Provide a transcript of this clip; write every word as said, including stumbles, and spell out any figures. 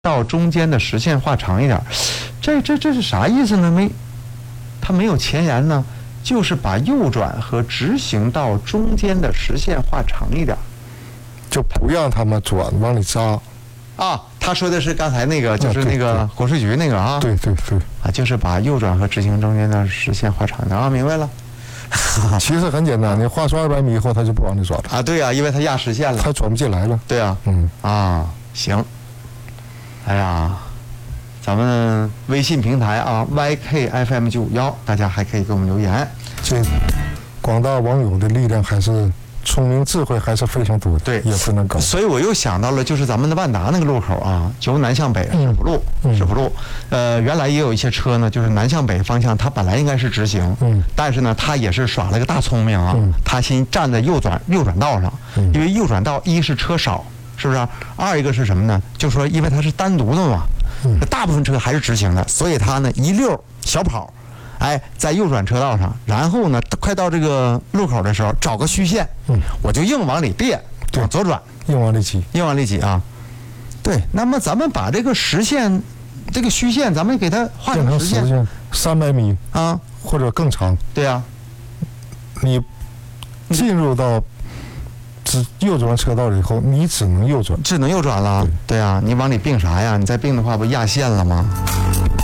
到中间的实线画长一点，这这这是啥意思呢？没，它没有前言呢，就是把右转和直行道中间的实线画长一点， 就不让他们转往里扎。 啊，他说的是刚才那个，就是那个国税局那个啊。 对对对。 啊，就是把右转和直行中间的实线画长一点啊，明白了。 其实很简单，你画出二百米以后，他就不往里转了。 啊，对呀、啊，因为他压实线了， 他转不进来了。 对呀、啊， 嗯啊，行。哎呀，咱们微信平台啊 ，Y K F M 九五幺，大家还可以给我们留言。 这广大网友的力量还是聪明智慧还是非常多的， 对， 也非常高。 所以我又想到了，就是咱们的万达那个路口啊，由南向北市府路， 嗯、 市府路，呃，原来也有一些车呢，就是南向北方向，它本来应该是直行， 嗯， 但是呢，它也是耍了个大聪明啊， 嗯、 它先站在右转右转道上， 嗯、 因为右转道一是车少，是不是、啊？二一个是什么呢？就说因为它是单独的嘛。 嗯、 大部分车还是直行的，所以他呢一溜小跑，哎，在右转车道上，然后呢快到这个路口的时候找个虚线， 嗯， 我就硬往里别，往左转， 硬往里挤， 硬往里挤啊。对，那么咱们把这个实线，这个虚线，咱们给它画成实线， 三百米啊， 或者更长。 对呀、啊， 你进入到只右转车道了以后，你只能右转， 只能右转了。对呀、啊，你往里并啥呀？你再并的话，不压线了吗？